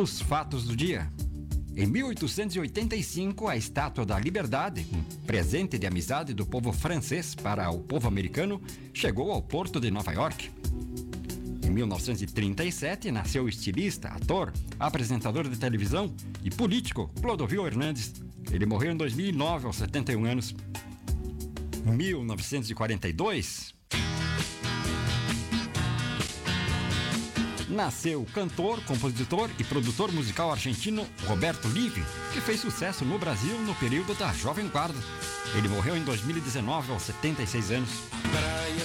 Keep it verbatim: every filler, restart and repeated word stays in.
Os fatos do dia. Em mil oitocentos e oitenta e cinco, a Estátua da Liberdade, um presente de amizade do povo francês para o povo americano, chegou ao porto de Nova York. Em mil novecentos e trinta e sete, nasceu o estilista, ator, apresentador de televisão e político Clodovil Hernandes. Ele morreu em dois mil e nove, aos setenta e um anos. Em mil novecentos e quarenta e dois... nasceu o cantor, compositor e produtor musical argentino Roberto Livi, que fez sucesso no Brasil no período da Jovem Guarda. Ele morreu em dois mil e dezenove, aos setenta e seis anos.